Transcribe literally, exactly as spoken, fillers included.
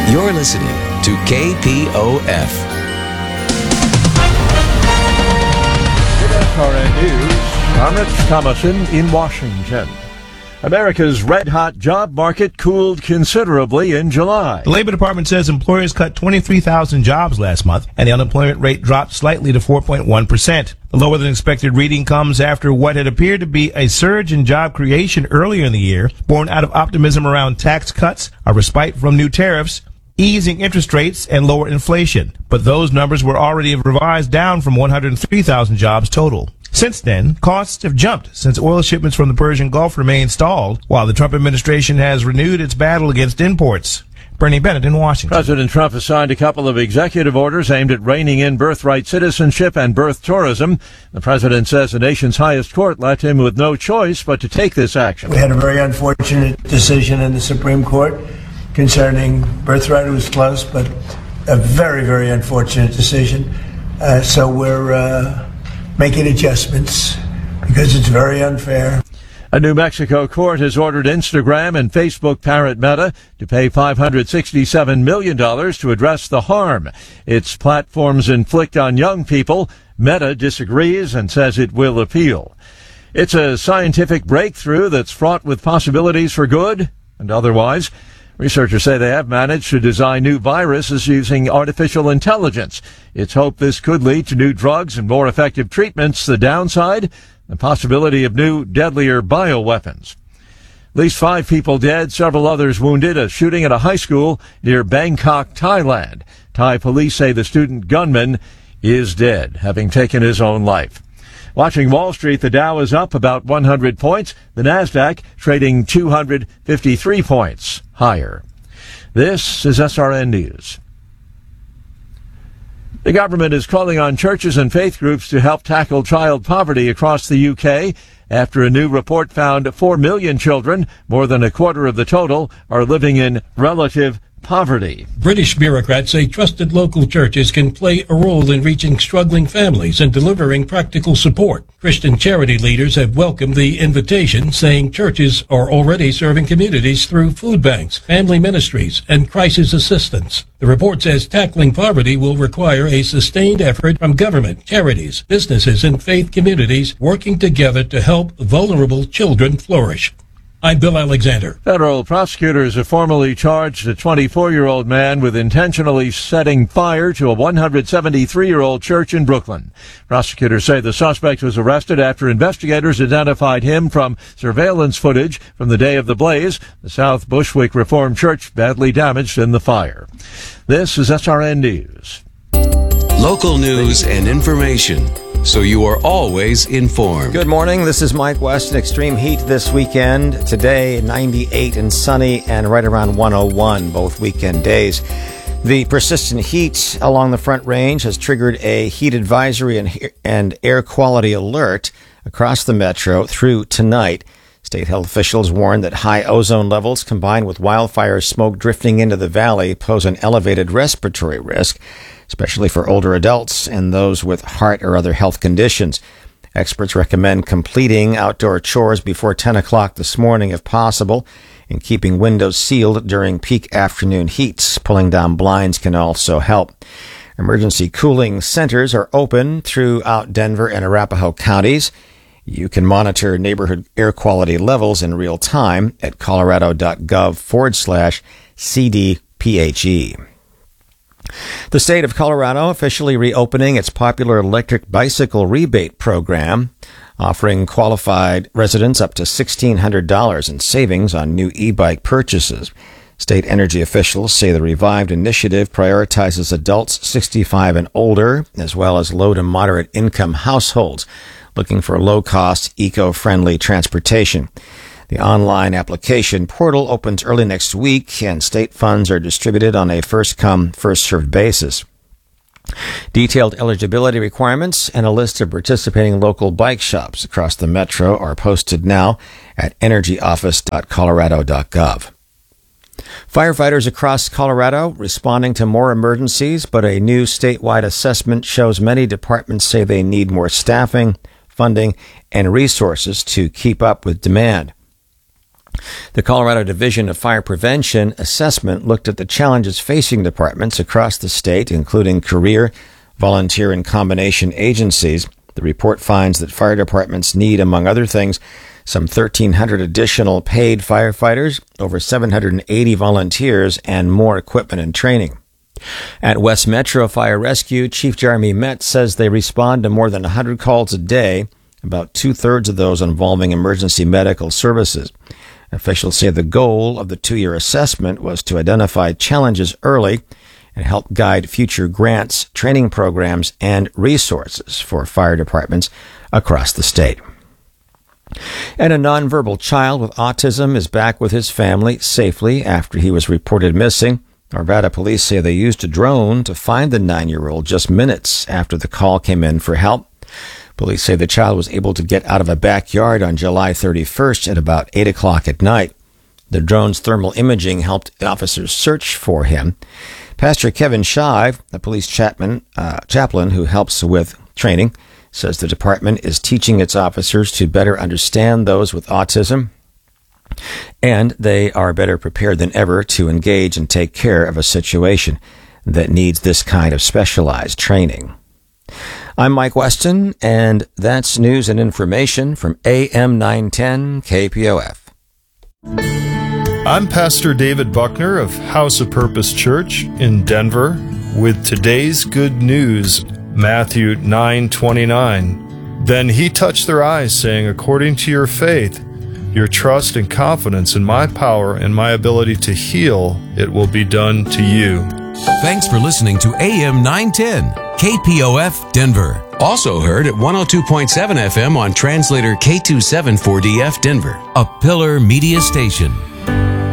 You're listening to K P O F. Good S R N News. I'm Rich Thomason in Washington. America's red-hot job market cooled considerably in July. The Labor Department says employers cut twenty-three thousand jobs last month, and the unemployment rate dropped slightly to four point one percent. The lower-than-expected reading comes after what had appeared to be a surge in job creation earlier in the year, born out of optimism around tax cuts, a respite from new tariffs, easing interest rates, and lower inflation. But those numbers were already revised down from one hundred three thousand jobs total. Since then, costs have jumped since oil shipments from the Persian Gulf remain stalled, while the Trump administration has renewed its battle against imports. Bernie Bennett in Washington. President Trump has signed a couple of executive orders aimed at reining in birthright citizenship and birth tourism. The president says the nation's highest court left him with no choice but to take this action. We had a very unfortunate decision in the Supreme Court concerning birthright. It was close, but a very, very unfortunate decision. Uh, so we're uh, making adjustments because it's very unfair. A New Mexico court has ordered Instagram and Facebook parent Meta to pay five hundred sixty-seven million dollars to address the harm its platforms inflict on young people. Meta disagrees and says it will appeal. It's a scientific breakthrough that's fraught with possibilities for good and otherwise. Researchers say they have managed to design new viruses using artificial intelligence. It's hoped this could lead to new drugs and more effective treatments. The downside, the possibility of new, deadlier bioweapons. At least five people dead, several others wounded. A shooting at a high school near Bangkok, Thailand. Thai police say the student gunman is dead, having taken his own life. Watching Wall Street, the Dow is up about one hundred points. The Nasdaq trading two hundred fifty-three points higher. This is S R N News. The government is calling on churches and faith groups to help tackle child poverty across the U K after a new report found four million children, more than a quarter of the total, are living in relative poverty. British bureaucrats say trusted local churches can play a role in reaching struggling families and delivering practical support. Christian charity leaders have welcomed the invitation, saying churches are already serving communities through food banks, family ministries, and crisis assistance. The report says tackling poverty will require a sustained effort from government, charities, businesses, and faith communities working together to help vulnerable children flourish. I'm Bill Alexander. Federal prosecutors have formally charged a twenty-four-year-old man with intentionally setting fire to a one hundred seventy-three-year-old church in Brooklyn. Prosecutors say the suspect was arrested after investigators identified him from surveillance footage from the day of the blaze. The South Bushwick Reformed Church badly damaged in the fire. This is S R N News. Local news and information, so you are always informed. Good morning. This is Mike West. Extreme heat this weekend. Today, ninety-eight and sunny and right around one oh one both weekend days. The persistent heat along the Front Range has triggered a heat advisory and, and air quality alert across the metro through tonight. State health officials warn that high ozone levels combined with wildfire smoke drifting into the valley pose an elevated respiratory risk, especially for older adults and those with heart or other health conditions. Experts recommend completing outdoor chores before ten o'clock this morning if possible, and keeping windows sealed during peak afternoon heats. Pulling down blinds can also help. Emergency cooling centers are open throughout Denver and Arapahoe counties. You can monitor neighborhood air quality levels in real time at colorado.gov forward slash CDPHE. The state of Colorado officially reopening its popular electric bicycle rebate program, offering qualified residents up to sixteen hundred dollars in savings on new e-bike purchases. State energy officials say the revived initiative prioritizes adults sixty-five and older, as well as low to moderate income households looking for low-cost, eco-friendly transportation. The online application portal opens early next week, and state funds are distributed on a first-come, first-served basis. Detailed eligibility requirements and a list of participating local bike shops across the metro are posted now at energy office dot colorado dot gov. Firefighters across Colorado responding to more emergencies, but a new statewide assessment shows many departments say they need more staffing, funding, and resources to keep up with demand. The Colorado Division of Fire Prevention assessment looked at the challenges facing departments across the state, including career, volunteer, and combination agencies. The report finds that fire departments need, among other things, some thirteen hundred additional paid firefighters, over seven hundred eighty volunteers, and more equipment and training. At West Metro Fire Rescue, Chief Jeremy Metz says they respond to more than one hundred calls a day, about two-thirds of those involving emergency medical services. Officials say the goal of the two-year assessment was to identify challenges early and help guide future grants, training programs, and resources for fire departments across the state. And a nonverbal child with autism is back with his family safely after he was reported missing. Arvada police say they used a drone to find the nine-year-old just minutes after the call came in for help. Police say the child was able to get out of a backyard on July thirty-first at about eight o'clock at night. The drone's thermal imaging helped the officers search for him. Pastor Kevin Shive, the police chaplain, uh, chaplain who helps with training, says the department is teaching its officers to better understand those with autism, and they are better prepared than ever to engage and take care of a situation that needs this kind of specialized training. I'm Mike Weston, and that's news and information from A M nine ten K P O F. I'm Pastor David Buckner of House of Purpose Church in Denver with today's good news, Matthew nine twenty-nine. Then he touched their eyes, saying, according to your faith, your trust and confidence in my power and my ability to heal, it will be done to you. Thanks for listening to A M nine ten, K P O F Denver. Also heard at one oh two point seven F M on translator K two seven four D F Denver, a Pillar Media station.